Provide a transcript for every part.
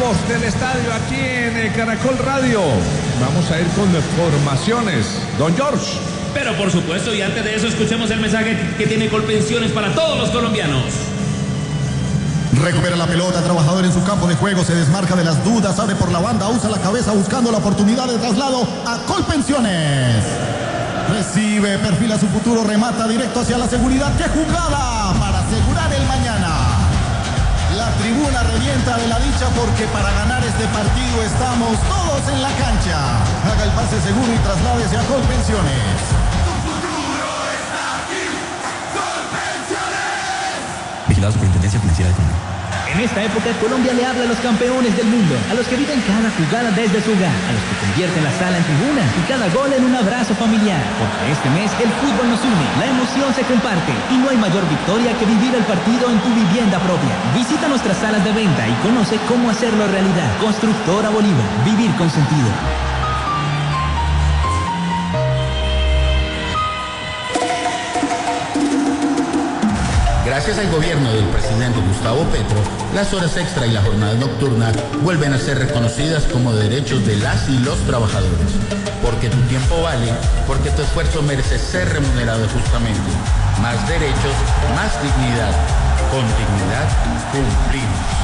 voz del estadio aquí en Caracol Radio. Vamos a ir con formaciones. Don George. Pero por supuesto, y antes de eso escuchemos el mensaje que tiene Colpensiones para todos los colombianos. Recupera la pelota, trabajador en su campo de juego, se desmarca de las dudas, abre por la banda, usa la cabeza buscando la oportunidad de traslado a Colpensiones. Recibe, perfila su futuro, remata directo hacia la seguridad. ¡Qué jugada para asegurar el mañana! La tribuna revienta de la dicha porque para ganar este partido estamos todos en la cancha. Haga el pase seguro y trasládese a Colpensiones. Tu futuro está aquí. Colpensiones. Vigilado Superintendencia Financiera de Colombia. En esta época, Colombia le habla a los campeones del mundo, a los que viven cada jugada desde su hogar, a los que convierten la sala en tribuna y cada gol en un abrazo familiar. Porque este mes el fútbol nos une, la emoción se comparte y no hay mayor victoria que vivir el partido en tu vivienda propia. Visita nuestras salas de venta y conoce cómo hacerlo realidad. Constructora Bolívar, vivir con sentido. Gracias al gobierno del presidente Gustavo Petro, las horas extra y la jornada nocturna vuelven a ser reconocidas como derechos de las y los trabajadores. Porque tu tiempo vale, porque tu esfuerzo merece ser remunerado justamente. Más derechos, más dignidad. Con dignidad cumplimos.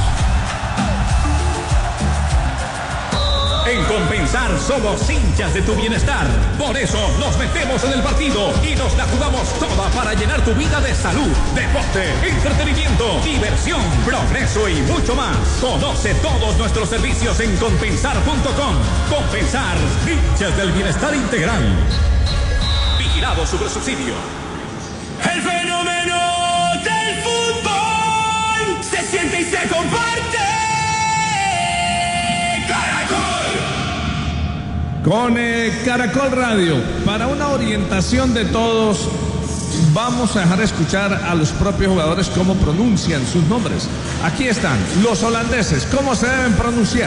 En Compensar somos hinchas de tu bienestar. Por eso nos metemos en el partido y nos la jugamos toda para llenar tu vida de salud, deporte, entretenimiento, diversión, progreso y mucho más. Conoce todos nuestros servicios en compensar.com. Compensar, hinchas del bienestar integral. Vigilado Supersubsidio. El fenómeno del fútbol se siente y se comparte. Con Caracol Radio, para una orientación de todos, vamos a dejar escuchar a los propios jugadores cómo pronuncian sus nombres. Aquí están los holandeses, cómo se deben pronunciar.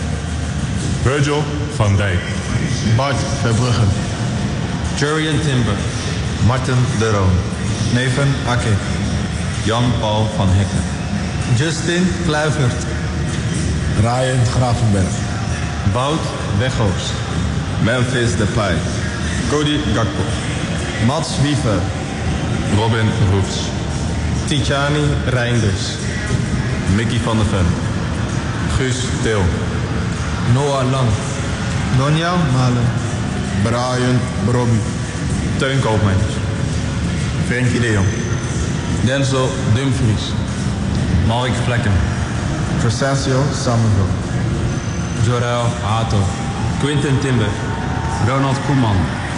Virgil van Dijk, Bart Verbruggen, Jurriën Timber, Martin de Roon, Nathan Ake, Jan-Paul van Hekken, Justin Kluivert, Ryan Gravenberch, Wout Weghorst, Memphis Depay, Cody Gakpo, Mats Wiever, Robin Roefs, Tijani Reinders, Mickey van der Ven, Guus Til, Noah Lang, Donjan Malen, Brian Brobby, Teun Koopmeiners, Frenkie de Jong, Denzel Dumfries, Mark Vlekken, Crescencio Somerville, Jorel Hato, Quinten Timber, Ronald Koeman.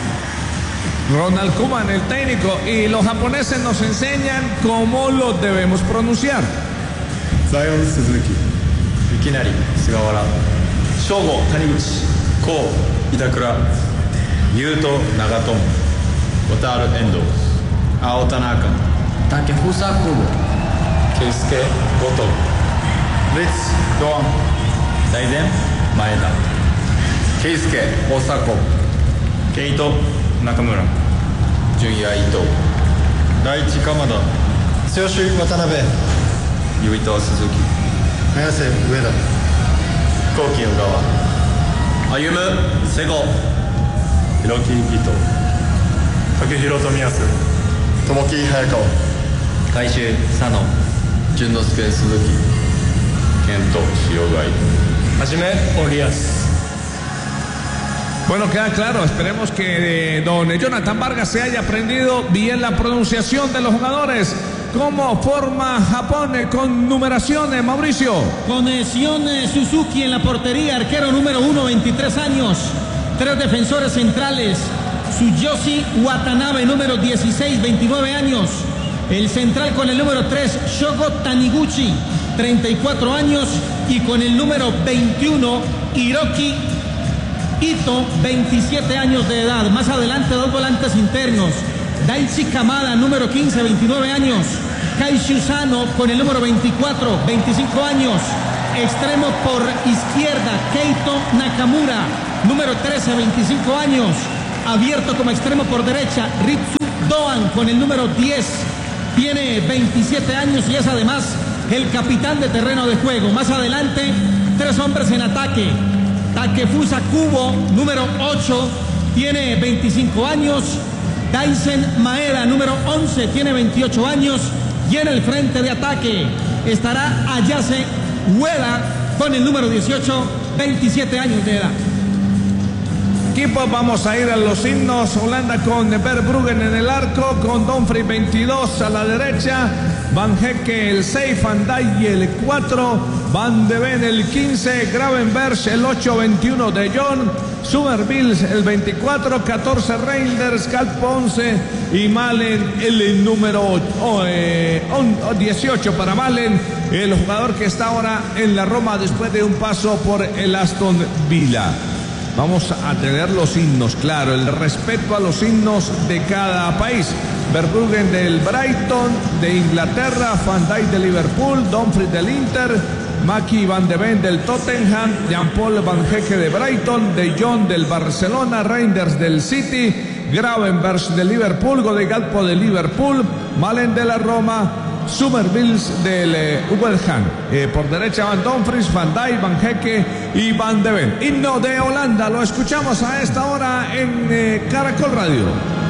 Ronald Koeman, el técnico, y los japoneses nos enseñan cómo lo debemos pronunciar. Zion Suzuki, Ikinari Sugawara, Shogo Taniguchi, Ko Itakura, Yuto Nagatomo, Wataru Endo, Ao Tanaka, Takefusa Kubo, Keisuke Goto, Ritz Doan, Daiden Maeda, Keisuke Osako, Keito Nakamura, Junya Ito, Daichi Kamada, Tsuyoshi Watanabe, Yuito Suzuki, Ayase Ueda, Koki Ogawa, Ayumu Sego, Hiroki Ito, Takehiro Tomiyasu, Tomoki Hayakawa, Kaishu Sano, Junnosuke Suzuki, Kento Shiogai, Hajime Orias. Bueno, queda claro, esperemos que don Jonathan Vargas se haya aprendido bien la pronunciación de los jugadores. ¿Cómo forma Japón con numeraciones, Mauricio? Con Shion Suzuki en la portería, arquero número 1, 23 años. 3 defensores centrales. Tsuyoshi Watanabe, número 16, 29 años. El central con el número 3, Shogo Taniguchi, 34 años. Y con el número 21, Hiroki Ito, 27 años de edad. Más adelante, 2 volantes internos. Daichi Kamada, número 15, 29 años. Kaishu Sano con el número 24, 25 años. Extremo por izquierda, Keito Nakamura, número 13, 25 años. Abierto como extremo por derecha, Ritsu Doan con el número 10. Tiene 27 años y es además el capitán de terreno de juego. Más adelante, 3 hombres en ataque. Takefusa Kubo, número 8, tiene 25 años. Daisen Maeda, número 11, tiene 28 años. Y en el frente de ataque estará Ayase Ueda con el número 18, 27 años de edad. Equipos, vamos a ir a los himnos. Holanda con Verbruggen en el arco, con Dumfries 22 a la derecha, Van Hecke el 6, Van Dijk el 4, Van de Ven el 15, Gravenberch el 8, 21 de Jong, Summerville el 24, 14 Reinders, Calp 11 y Malen el número 18 para Malen, el jugador que está ahora en la Roma después de un paso por el Aston Villa. Vamos a tener los himnos, claro, el respeto a los himnos de cada país. Verbruggen del Brighton de Inglaterra, Van Dijk de Liverpool, Dumfries del Inter, Maki Van de Ven del Tottenham, Jean-Paul Van Hecke de Brighton, De Jong del Barcelona, Reinders del City, Gravenberch de Liverpool, Godegalpo de Liverpool, Malen de la Roma, Summerville del Wolverhampton. Por derecha van Dumfries, Van Dijk, Van Hecke y Van de Ven. Himno de Holanda, lo escuchamos a esta hora en Caracol Radio.